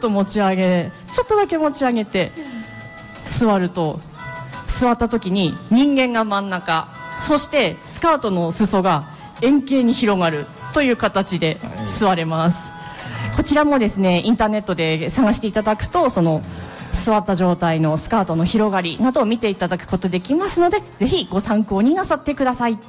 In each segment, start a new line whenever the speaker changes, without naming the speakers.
と持ち上げ、ちょっとだけ持ち上げて座ると、座った時に人間が真ん中、そしてスカートの裾が円形に広がるという形で座れます。こちらもですね、インターネットで探していただくと、その座った状態のスカートの広がりなどを見ていただくことできますので、ぜひご参考になさってください。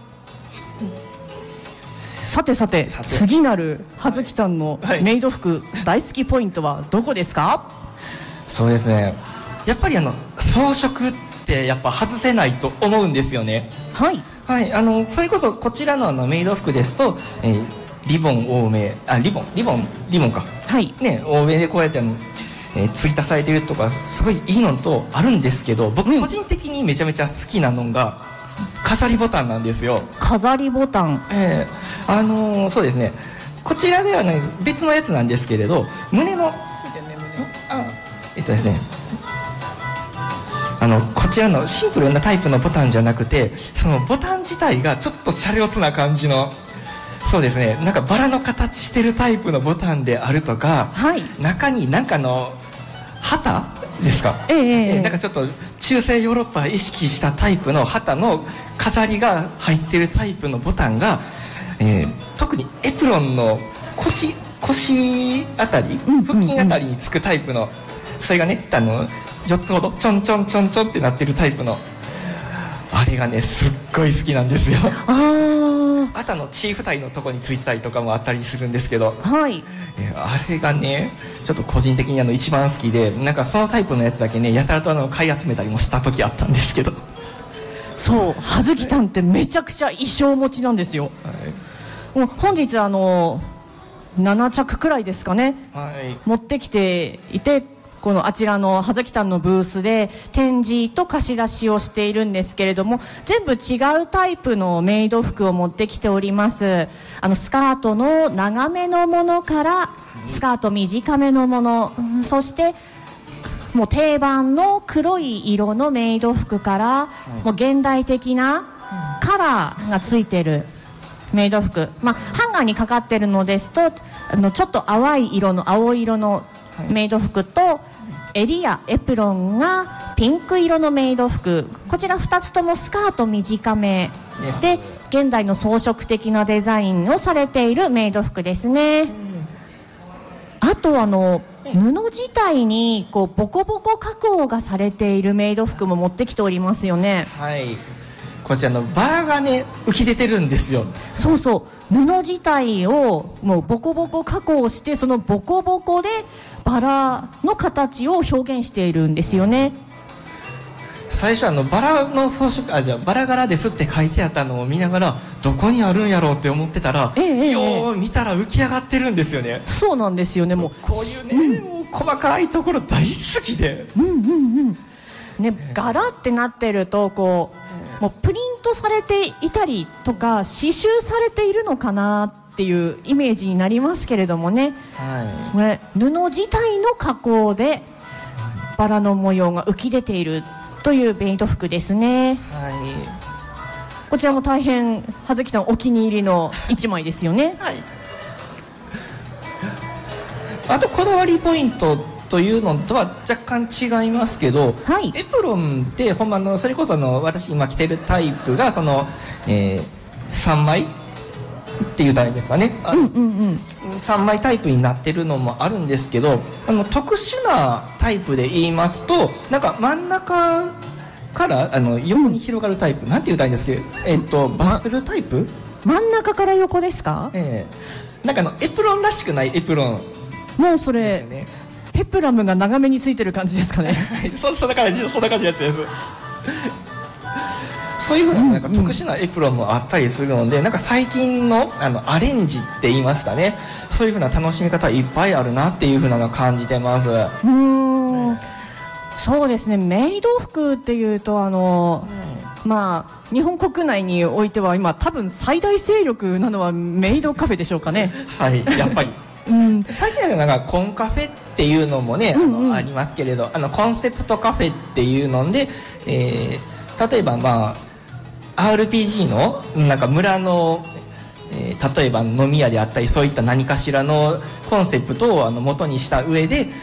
さて次なる葉月さんのメイド服大好きポイントはどこですか？
そうですね、やっぱり装飾ってやっぱ外せないと思うんですよね。
はい、
はい、それこそこちらのメイド服ですと、リボン多め、リボンか、
はい
ね、多めでこうやって継ぎ足されてるとかすごいいいのとあるんですけど、僕個人的にめちゃめちゃ好きなのが飾りボタンなんですよ。
飾りボタン、
そうですね、こちらではね別のやつなんですけれど、胸のですね、こちらのシンプルなタイプのボタンじゃなくて、そのボタン自体がちょっとシャレオツな感じの、そうですね、なんかバラの形してるタイプのボタンであるとか、
はい、
中になんか旗ですか、なんかちょっと中世ヨーロッパ意識したタイプの旗の飾りが入ってるタイプのボタンが、特にエプロンの腰あたり、腹筋あたりにつくタイプの、それがね4つほどちょんちょんちょんちょんってなってるタイプのあれがねすっごい好きなんですよ。あとチーフタイのとこについてたりとかもあったりするんですけど、
はい、
あれがねちょっと個人的に一番好きで、なんかそのタイプのやつだけねやたらと買い集めたりもした時あったんですけど。
そう、葉月さんってめちゃくちゃ衣装持ちなんですよ。もう本日7着くらいですかね、持ってきていて、このあちらの葉月さんのブースで展示と貸し出しをしているんですけれども、全部違うタイプのメイド服を持ってきております。スカートの長めのものからスカート短めのもの、そしてもう定番の黒い色のメイド服から、もう現代的なカラーがついてるメイド服、ハンガーにかかってるのですとちょっと淡い色の青色のメイド服と、襟やエプロンがピンク色のメイド服、こちら2つともスカート短めで現代の装飾的なデザインをされているメイド服ですね。あと布自体にボコボコ加工がされているメイド服も持ってきておりますよね。
はい、こちらのバラがね浮き出てるんですよ。
そうそう、布自体をもうボコボコ加工して、そのボコボコでバラの形を表現しているんですよね。
最初バラの装飾、じゃあバラ柄ですって書いてあったのを見ながら、どこにあるんやろうって思ってたら、よー見たら浮き上がってるんですよね。
そうなんですよね。もう
こういうね、もう細かいところ大好きで、
ね、柄ってなってるともうプリントされていたりとか刺繍されているのかなっていうイメージになりますけれどもね、布自体の加工でバラの模様が浮き出ているというメイド服ですね。こちらも大変葉月さんお気に入りの一枚ですよね。
あとこだわりポイントというのとは若干違いますけど、エプロンってほんまそれこそ私今着てるタイプが3枚っていうタイプですかね、3枚タイプになってるのもあるんですけど、特殊なタイプで言いますと、なんか真ん中から横に広がるタイプ、なんて言うたらいいんですけど、バスルタイプ、
真ん中から横ですか？
なんかエプロンらしくないエプロン、
もうそれ、ペプラムが長めについてる感じですかね。
そんな感じのやつです。そういうふうな、なんか特殊なエプロンもあったりするので、なんか最近のアレンジって言いますかね、そういうふうな楽しみ方いっぱいあるなっていうふうなのを感じてます。
そうですね、メイド服っていうと日本国内においては今多分最大勢力なのはメイドカフェでしょうかね。
やっぱり最近はなんかコンカフェっていうのもね、ありますけれど、コンセプトカフェっていうので、例えばRPG のなんか村の、例えば飲み屋であったり、そういった何かしらのコンセプトを元にした上で